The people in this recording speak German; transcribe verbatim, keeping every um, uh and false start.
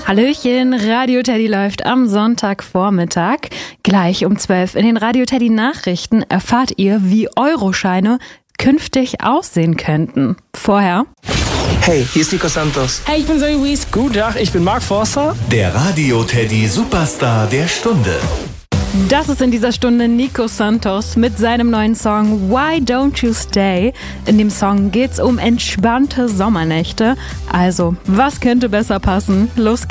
Hallöchen, Radio Teddy läuft am Sonntagvormittag. Gleich um zwölf in den Radio Teddy Nachrichten erfahrt ihr, wie Euroscheine künftig aussehen könnten. Vorher... Hey, hier ist Nico Santos. Hey, ich bin Zoe Wies. Guten Tag, ich bin Mark Forster. Der Radio Teddy Superstar der Stunde. Das ist in dieser Stunde Nico Santos mit seinem neuen Song Why Don't You Stay. In dem Song geht's um entspannte Sommernächte. Also, was könnte besser passen? Los geht's.